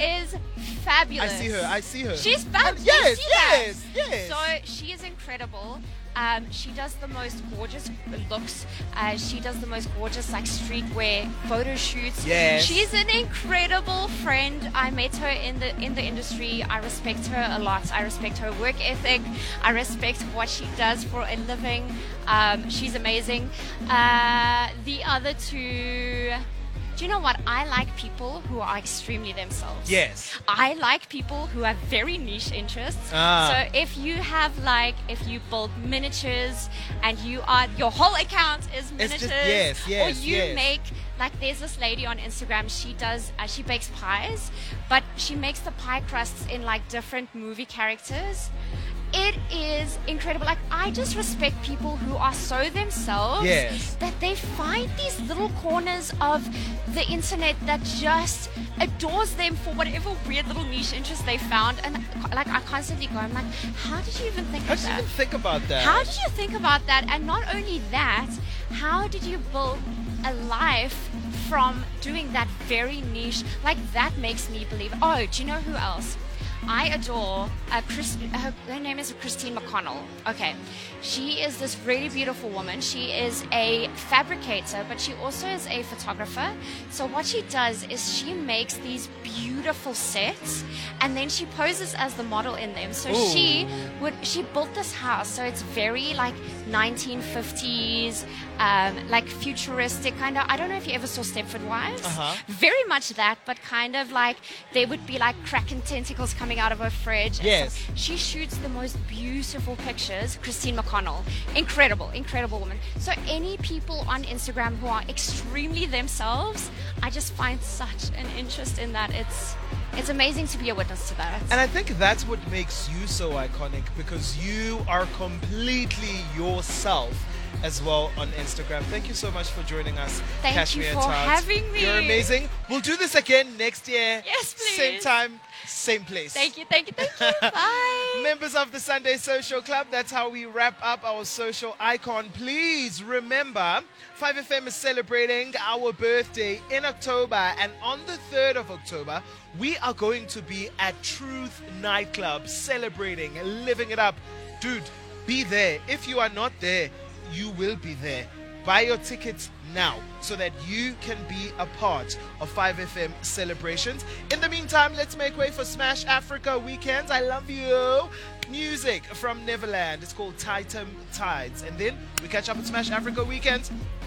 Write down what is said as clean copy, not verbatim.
is fabulous. I see her. She's fabulous. Yes. So she is incredible. She does the most gorgeous looks. She does the most gorgeous like streetwear photo shoots. Yes. She's an incredible friend. I met her in the industry. I respect her a lot. I respect her work ethic. I respect what she does for a living. She's amazing. The other two. Do you know what? I like people who are extremely themselves. Yes. I like people who have very niche interests. Ah. So if you build miniatures and your whole account is miniatures, or you make, like there's this lady on Instagram, she bakes pies, but she makes the pie crusts in like different movie characters. It is incredible. Like, I just respect people who are so themselves that they find these little corners of the internet that just adores them for whatever weird little niche interest they found. And like, I constantly go, I'm like, how did you even think of that? How did you even think about that? How did you think about that? And not only that, how did you build a life from doing that very niche? Like, that makes me believe. Oh, do you know who else? I adore her name is Christine McConnell. Okay. She is this really beautiful woman. She is a fabricator, but she also is a photographer. So what she does is she makes these beautiful sets and then she poses as the model in them. So she built this house. So it's very like 1950s, like futuristic kind of. I don't know if you ever saw Stepford Wives. Very much that, but kind of like there would be like kraken tentacles coming out of her fridge. Yes. So she shoots the most beautiful pictures. Christine McConnell. Incredible woman. So any people on Instagram who are extremely themselves, I just find such an interest in that. It's amazing to be a witness to that. And I think that's what makes you so iconic, because you are completely yourself as well on Instagram. Thank you so much for joining us. Thank you for having me. You're amazing. We'll do this again next year. Yes, please. Same time, same place. Thank you. Bye. Members of the Sunday Social Club, that's how we wrap up our social icon. Please remember, 5FM is celebrating our birthday in October, and on the 3rd of October, we are going to be at Truth Nightclub celebrating, living it up. Dude, be there. If you are not there, you will be there. Buy your tickets now so that you can be a part of 5FM celebrations. In the meantime, let's make way for Smash Africa Weekends. I love you. Music from Neverland. It's called Titan Tides. And then we catch up at Smash Africa Weekends